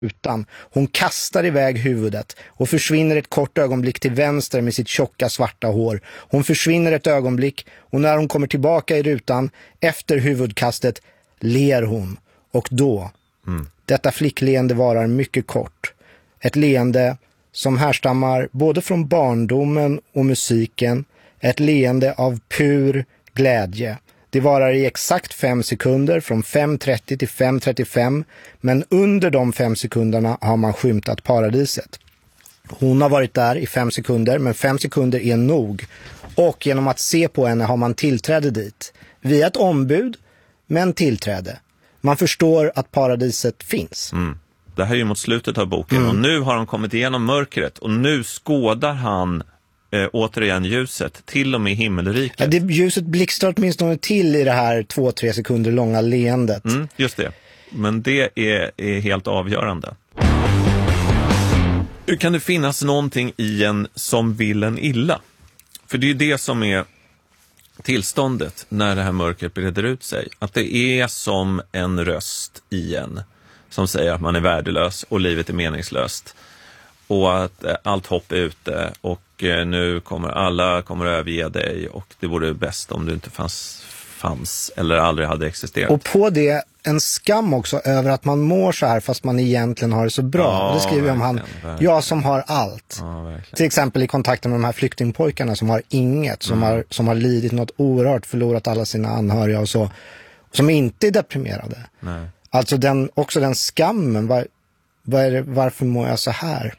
utan. Hon kastar iväg huvudet och försvinner ett kort ögonblick till vänster med sitt tjocka svarta hår. Hon försvinner ett ögonblick och när hon kommer tillbaka i rutan efter huvudkastet ler hon. Och då, detta flickleende varar mycket kort. Ett leende som härstammar både från barndomen och musiken. Ett leende av pur glädje. Det varar i exakt 5 sekunder, från 5.30 till 5.35, men under de 5 sekunderna har man skymtat paradiset. Hon har varit där i 5 sekunder, men 5 sekunder är nog. Och genom att se på henne har man tillträde dit. Via ett ombud, men tillträde. Man förstår att paradiset finns. Det här är ju mot slutet av boken och nu har han kommit igenom mörkret och nu skådar han återigen ljuset, till och med himmelriket. Ja, ljuset blixtrar åtminstone till i det här 2-3 sekunder långa leendet. Just det. Men det är helt avgörande. Kan det finnas någonting i en som vill en illa? För det är ju det som är tillståndet när det här mörkret breder ut sig. Att det är som en röst i en som säger att man är värdelös och livet är meningslöst. Och att allt hopp är ute och nu kommer alla överge dig och det vore bäst om du inte fanns eller aldrig hade existerat. Och på det en skam också över att man mår så här fast man egentligen har det så bra. Ja, det skriver om han, verkligen. jag som har allt. Ja, till exempel i kontakten med de här flyktingpojkarna som har inget, som har lidit något oerhört, förlorat alla sina anhöriga och så, som inte är deprimerade. Nej. Alltså också den skammen, varför mår jag så här?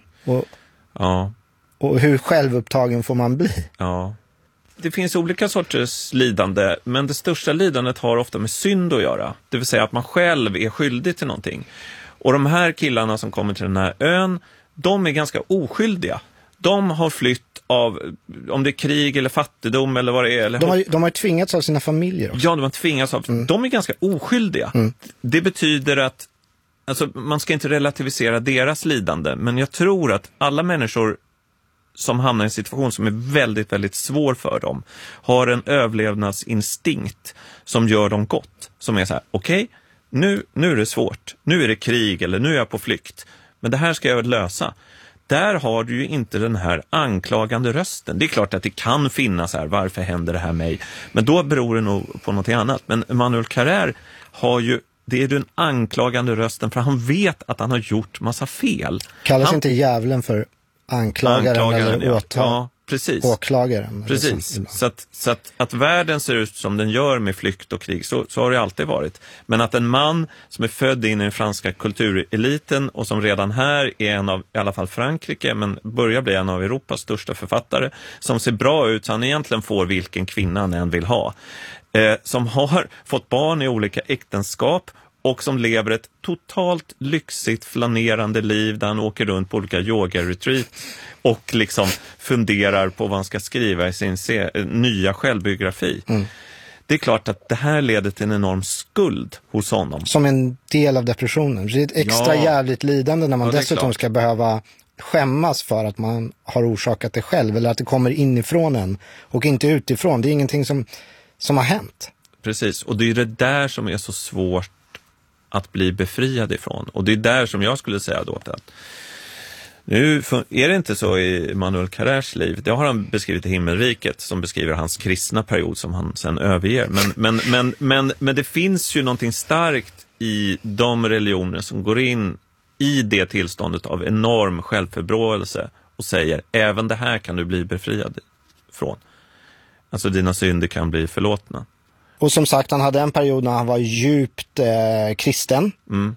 Och hur självupptagen får man bli? Ja. Det finns olika sorters lidande, men det största lidandet har ofta med synd att göra. Det vill säga att man själv är skyldig till någonting. Och de här killarna som kommer till den här ön, de är ganska oskyldiga. De har flytt av, om det är krig eller fattigdom eller vad det är. Eller de har tvingats av sina familjer också. Ja, de har tvingats av. De är ganska oskyldiga. Det betyder att alltså, man ska inte relativisera deras lidande, men jag tror att alla människor som hamnar i en situation som är väldigt, väldigt svår för dem har en överlevnadsinstinkt som gör dem gott. Som är så här, okej, nu är det svårt. Nu är det krig eller nu är jag på flykt. Men det här ska jag väl lösa. Där har du ju inte den här anklagande rösten. Det är klart att det kan finnas här, varför händer det här mig? Men då beror det nog på något annat. Men Emmanuel Carrère har ju, det är den anklagande rösten för han vet att han har gjort massa fel. Kallas inte djävulen för anklagaren eller ja, precis. åklagaren? Precis. Så att världen ser ut som den gör med flykt och krig, så har det alltid varit. Men att en man som är född in i den franska kultureliten och som redan här är en av, i alla fall Frankrike, men börjar bli en av Europas största författare, som ser bra ut så han egentligen får vilken kvinna han än vill ha. Som har fått barn i olika äktenskap och som lever ett totalt lyxigt flanerande liv där han åker runt på olika yoga-retreat och liksom funderar på vad han ska skriva i sin nya självbiografi. Det är klart att det här leder till en enorm skuld hos honom. Som en del av depressionen. Det är ett extra jävligt lidande när man dessutom ska behöva skämmas för att man har orsakat det själv eller att det kommer inifrån en och inte utifrån. Det är ingenting som har hänt. Precis, och det är det där som är så svårt att bli befriad ifrån. Och det är där som jag skulle säga då att nu är det inte så i Emmanuel Carrères liv. Det har han beskrivit i Himmelriket som beskriver hans kristna period som han sen överger. Men det finns ju någonting starkt i de religioner som går in i det tillståndet av enorm självförbråelse och säger även det här kan du bli befriad från. Alltså dina synder kan bli förlåtna. Och som sagt, han hade en period när han var djupt kristen.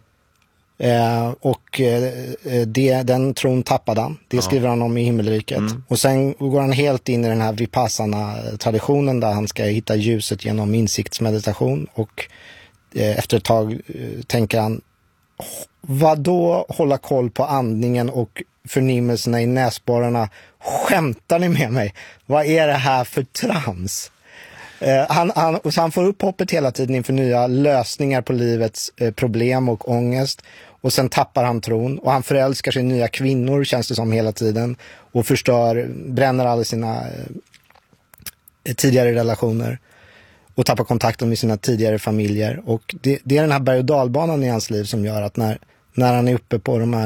Och den tron tappade han. Det skriver han om i Himmelriket. Och sen går han helt in i den här Vipassana-traditionen där han ska hitta ljuset genom insiktsmeditation. Och efter ett tag tänker han, vadå hålla koll på andningen och förnimmelserna i näsborrarna? Skämtar ni med mig? Vad är det här för trams? Han får upp hoppet hela tiden inför nya lösningar på livets problem och ångest. Och sen tappar han tron. Och han förälskar sig i nya kvinnor, känns det som, hela tiden. Och bränner alla sina tidigare relationer. Och tappar kontakten med sina tidigare familjer. Och det är den här berg- och dalbanan i hans liv som gör att när han är uppe på de här